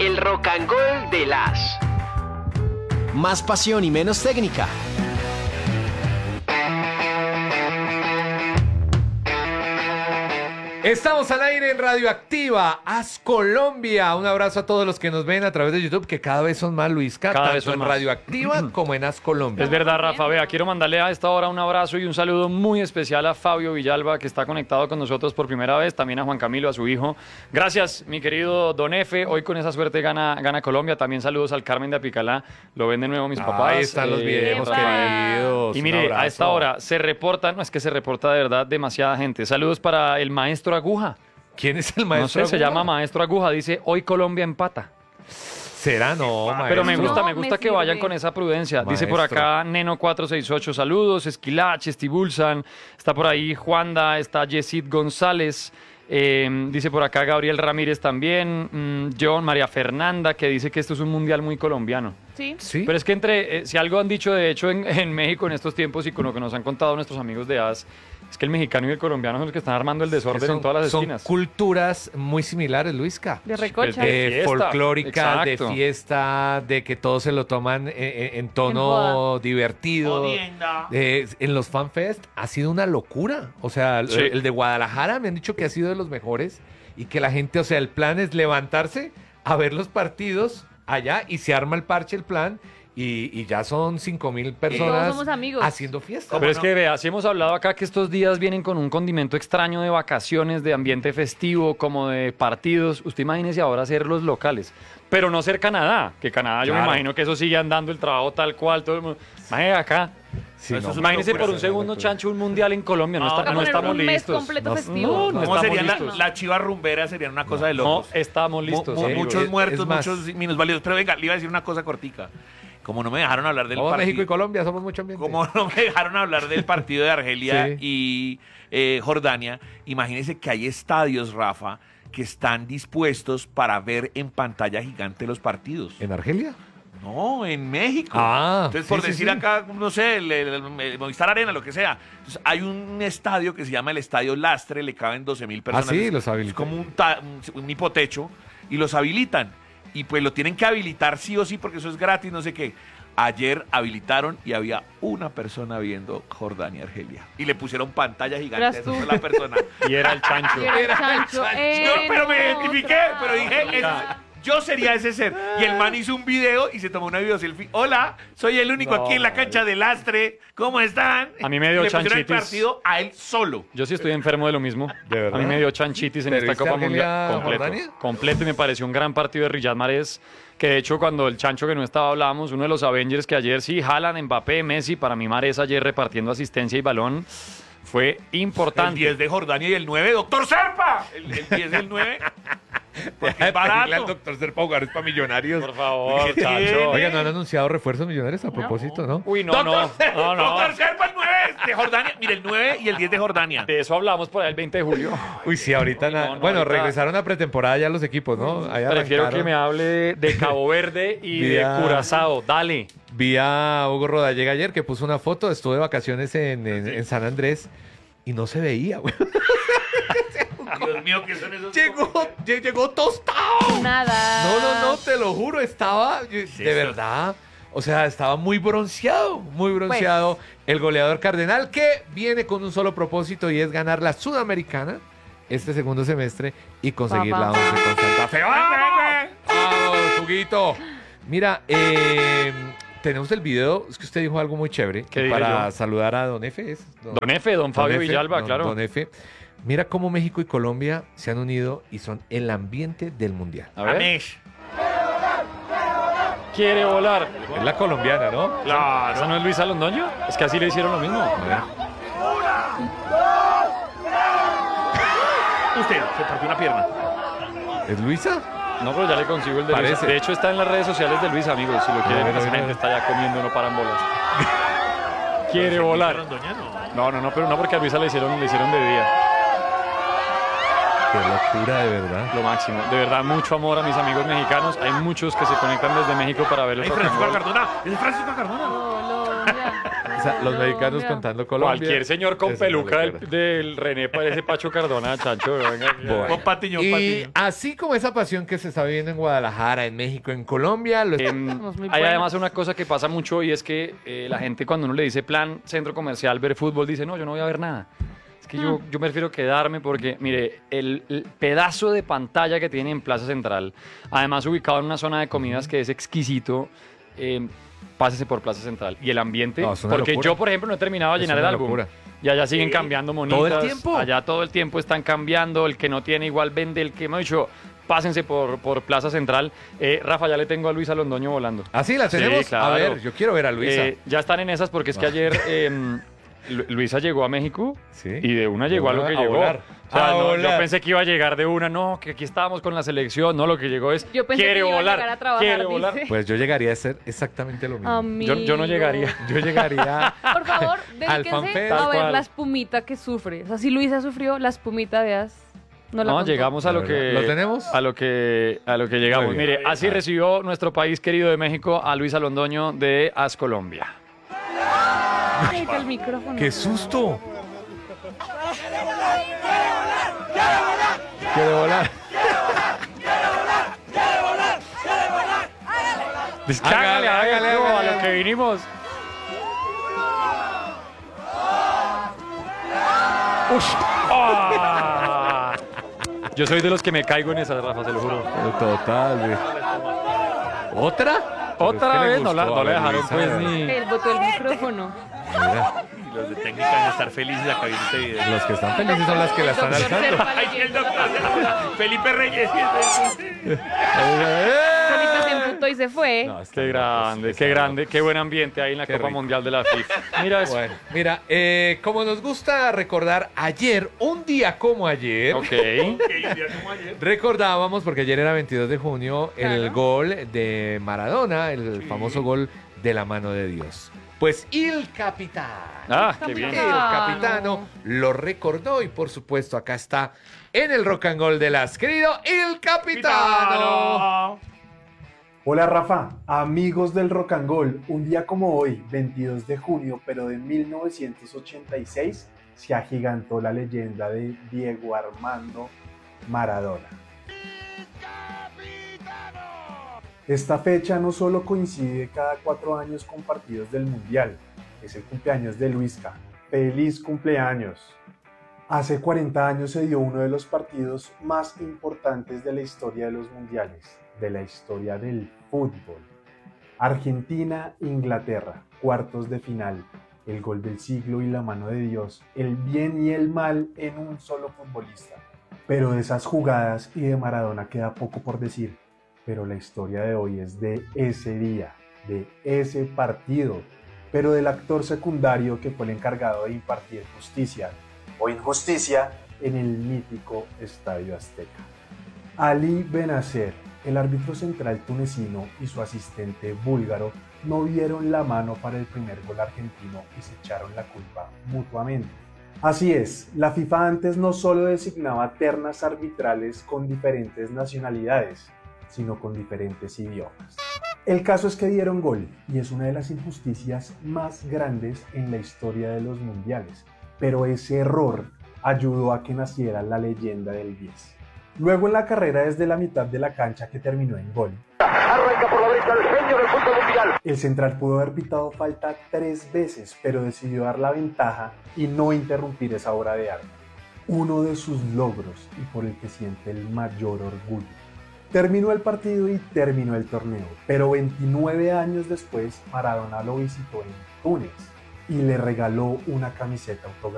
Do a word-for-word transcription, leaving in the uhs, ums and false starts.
el Rock and Roll de las. Más pasión y menos técnica. Estamos al aire en Radioactiva, Haz Colombia. Un abrazo a todos los que nos ven a través de YouTube, que cada vez son más, Luisca, Cada tanto vez son en más. Radioactiva como en Haz Colombia. Es verdad, Rafa. Vea, quiero mandarle a esta hora un abrazo y un saludo muy especial a Fabio Villalba, que está conectado con nosotros por primera vez. También a Juan Camilo, a su hijo. Gracias, mi querido Don Efe. Hoy con esa suerte gana, gana Colombia. También saludos al Carmen de Apicalá. Lo ven de nuevo mis papás. Ahí están los Eh, videos, Rafael. queridos. Y Un mire, a abrazo. esta hora se reporta, no es que se reporta de verdad demasiada gente. Saludos para el maestro Aguja. ¿Quién es el No maestro? sé, se Aguja? llama Maestro Aguja. Dice, hoy Colombia empata. ¿Será? No, maestro. Pero me gusta, No, me gusta me que vayan sirve. con esa prudencia. Dice por Maestro. acá Neno cuatro seis ocho, saludos, Esquilache, Estibulsan, está por ahí Juanda, está Yesid González, eh, dice por acá Gabriel Ramírez también, mm, John, María Fernanda, que dice que esto es un mundial muy colombiano. Sí. ¿Sí? Pero es que entre, eh, si algo han dicho de hecho en, en México en estos tiempos y con lo que nos han contado nuestros amigos de A S, es que el mexicano y el colombiano son los que están armando el desorden son, en todas las son esquinas. culturas muy similares, Luisca. De recocha. De Eh, fiesta, folclórica, exacto. de fiesta, de que todos se lo toman en, en- en En tono joda. divertido. Jodienda. Eh, en los FanFest ha sido una locura. O sea, el- Sí. el de Guadalajara me han dicho que ha sido de los mejores y que la gente, o sea, el plan es levantarse a ver los partidos allá y se arma el parche, el plan. Y, y ya son cinco mil personas somos amigos. haciendo fiesta. Pero es que vea, si hemos hablado acá que estos días vienen con un condimento extraño de vacaciones, de ambiente festivo, como de partidos. Usted imagínese ahora ser los locales, pero no ser Canadá, que Canadá yo me Claro. imagino que eso sigue andando el trabajo tal cual, todo el mundo. Imagínese acá. Sí, Eso no. es una Imagínese locura, por un es una segundo, locura. Chancho, un mundial en Colombia. No, No, está- toca no poner estamos un mes listos. completo no, festivo. no, no ¿Cómo estamos serían la, listos. la chiva rumbera? Serían una cosa de No locos. estamos Mu- listos. mu- sí. muchos Es- muertos, es más- muchos minusválidos. Pero venga, le iba a decir una cosa cortica. Como no me dejaron hablar del Somos partido. México y Colombia, somos mucho ambiente. Como no me dejaron hablar del partido de Argelia Sí. y eh, Jordania, imagínense que hay estadios, Rafa, que están dispuestos para ver en pantalla gigante los partidos. ¿En Argelia? No, en México. Ah, Entonces, sí, por sí, decir sí. acá, no sé, el, el- el- el Movistar Arena, lo que sea. Entonces, hay un estadio que se llama el Estadio Lastre, le caben doce mil personas. sí, Es- los Es habilitan. como un, ta- un, un hipotecho, y los habilitan. Y pues lo tienen que habilitar sí o sí, porque eso es gratis, no sé qué. Ayer habilitaron y había una persona viendo Jordania-Argelia. Y le pusieron pantalla gigante a Eras esa tú. sola persona. Y era el Chancho. Y era el chancho. No, en pero me identifiqué, otra pero dije, ese- vida. yo sería ese ser. Y el man hizo un video y se tomó una video selfie. Hola, soy el único No, aquí en la cancha de Lastre. ¿Cómo están? A mí me dio Y le pusieron el chanchitis. partido a él solo. Yo sí estoy enfermo de lo mismo. ¿De verdad? A mí me dio chanchitis en ¿Pero esta viste Copa Argelia, Mundial. Completo. Jordania? Completo y me pareció un gran partido de Riyad Mahrez. Que de hecho, cuando el Chancho que no estaba hablábamos, uno de los Avengers que ayer sí, Haaland, Mbappé, Messi, para mí Mahrez ayer repartiendo asistencia y balón. Fue El importante. diez de Jordania y el nueve, doctor Serpa. El, el diez y el nueve. Porque es barato. al doctor Serpa jugar es para millonarios. Por favor, ¿Qué tiene? Chancho. Oiga, ¿no han anunciado refuerzos millonarios a propósito, no? Uy, no, no. Doctor, No, no. doctor Serpa, el nueve de Jordania. Mire, el nueve y el diez de Jordania. De eso hablamos por ahí el veinte de julio. Uy, sí, ahorita... Uy, na- no, no, bueno, ahorita- regresaron a pretemporada ya los equipos, ¿no? Ahí Prefiero arrancaron. que me hable de, de Cabo Verde y Vía- de Curazao. Dale. Vi a Hugo Rodallega ayer que puso una foto, estuvo de vacaciones en, en- en San Andrés y no se veía, güey. Dios mío, ¿qué son esos? Llegó, lle- llegó tostado. Nada. No, no, no, te lo juro, estaba, yo- de eso? verdad, o sea, estaba muy bronceado, muy bronceado. El goleador Cardenal que viene con un solo propósito y es ganar la Sudamericana este segundo semestre y conseguir Papá. la once con Santa Fe. ¡Vamos! ¡Vamos, Huguito! Mira, eh, tenemos el video, es que usted dijo algo muy chévere ¿Qué dije para yo? saludar a Don Efe. ¿es? Don Efe, don Fabio Efe, Villalba, don- claro. Don Efe. Mira cómo México y Colombia se han unido y son el ambiente del mundial. A ver. Amesh. Quiere volar. Es la colombiana, ¿no? Claro. ¿Esa no es Luisa Londoño? Es que así le hicieron lo mismo. A ver. Usted se partió una pierna. ¿Es Luisa? No, pero ya le consigo el de Parece. Luisa. De hecho, está en las redes sociales de Luisa, amigos. Si lo quieren, ver, a esa ver, a gente ver. está ya comiendo, no paran bolas. Quiere volar. No, no, no, pero no porque a Luisa le hicieron, le hicieron de día. Qué locura, de verdad. Lo máximo. De verdad, mucho amor a mis amigos mexicanos. Hay muchos que se conectan desde México para ver el Ay, rock and Francisco roll. Cardona. Es Francisco Cardona. Colombia. Esa- los mexicanos Colombia. contando Colombia. Cualquier señor con Es una peluca del, locura. del René parece Pacho Cardona, Chancho. Venga, Bueno. Con Patiño, Y Patiño. así como esa pasión que se está viviendo en Guadalajara, en México, en Colombia, lo Em, Somos muy hay buenos. además una cosa que pasa mucho y es que eh, la gente cuando uno le dice plan centro comercial, ver fútbol, dice no, yo no voy a ver nada. Es que yo, yo prefiero quedarme porque, mire, el, el pedazo de pantalla que tiene en Plaza Central, además ubicado en una zona de comidas que es exquisito, eh, pásese por Plaza Central. Y el ambiente, No, es una porque locura. yo, por ejemplo, no he terminado de Es llenar el una álbum. locura. Y allá siguen cambiando monitas. ¿Todo el tiempo? Allá todo el tiempo están cambiando. El que no tiene igual vende. El que, hemos dicho, pásense por, por Plaza Central. Eh, Rafa, ya le tengo a Luisa Londoño volando. ¿Así la tenemos? Sí, claro. A ver, yo quiero ver a Luisa. Eh, ya están en esas porque es que ayer eh, Lu- Luisa llegó a México Sí. y de una llegó a lo que A llegó. volar. O sea, A no, yo volar. pensé que iba a llegar de una, no, que aquí estábamos con la selección, no, lo que llegó es, Yo pensé quiere que iba a volar, llegar a trabajar, quiere volar. dice. Pues yo llegaría a ser exactamente lo mismo. Yo, yo no Amigo. llegaría. Yo llegaría Por favor, Al dedíquense fanfare. a Tal ver cual. la espumita que sufre. O sea, si Luisa sufrió, la espumita, veas, no la No, contó. llegamos a La lo verdad. que ¿Lo tenemos? a lo que a lo que llegamos. Muy bien. Mire, así recibió nuestro país querido de México a Luisa Londoño de As Colombia. Ay, el micrófono. ¡Qué susto! Quiere volar. Hágale, Hágale, hágale, hágale, a hágale. lo que vinimos. Ush. Ah. Yo soy de los que me caigo en esas, Rafa, se lo juro. Total, güey. ¿Otra? Pero es Otra que le vez no la, gustó, no a le ver, dejaron Luisa, pues a ver. ni... Él botó el micrófono. Mira, Y los de técnica van a estar felices acá viendo este video. los que están felices son las que la están Doctor alzando. Serpa Ay, que el leyendo. doctor Felipe Reyes. Felipe se emputó y se fue. No, está Qué loco, grande, está qué loco. grande, qué buen ambiente ahí en la Qué Copa rico. Mundial de la FIFA. Mira eso. Bueno, mira, eh, como nos gusta recordar ayer, un día como ayer, Ok. recordábamos, porque ayer era veintidós de junio, el Claro. gol de Maradona, el famoso gol de la mano de Dios. Pues el capitán, Ah, qué bien. el capitano lo recordó y por supuesto acá está en el Rock and Roll de las, querido el capitano. Hola Rafa, amigos del Rock and Roll, un día como hoy, veintidós de junio, pero de mil novecientos ochenta y seis, se agigantó la leyenda de Diego Armando Maradona. Esta fecha no solo coincide cada cuatro años con partidos del Mundial, es el cumpleaños de Luisca. ¡Feliz cumpleaños! Hace cuarenta años se dio uno de los partidos más importantes de la historia de los mundiales, de la historia del fútbol. Argentina-Inglaterra, cuartos de final, el gol del siglo y la mano de Dios, el bien y el mal en un solo futbolista. Pero de esas jugadas y de Maradona queda poco por decir, pero la historia de hoy es de ese día, de ese partido, pero del actor secundario que fue el encargado de impartir justicia o injusticia en el mítico Estadio Azteca. Ali Benacer, el árbitro central tunecino y su asistente búlgaro no vieron la mano para el primer gol argentino y se echaron la culpa mutuamente. Así es, la FIFA antes no solo designaba ternas arbitrales con diferentes nacionalidades, sino con diferentes idiomas. El caso es que dieron gol y es una de las injusticias más grandes en la historia de los mundiales, pero ese error ayudó a que naciera la leyenda del diez. Luego en la carrera desde la mitad de la cancha que terminó en gol, Arranca por la derecha el genio del fútbol mundial. el central pudo haber pitado falta tres veces, pero decidió dar la ventaja y no interrumpir esa obra de arte. Uno de sus logros y por el que siente el mayor orgullo. Terminó el partido y terminó el torneo, pero veintinueve años después Maradona lo visitó en Túnez y le regaló una camiseta autografiada.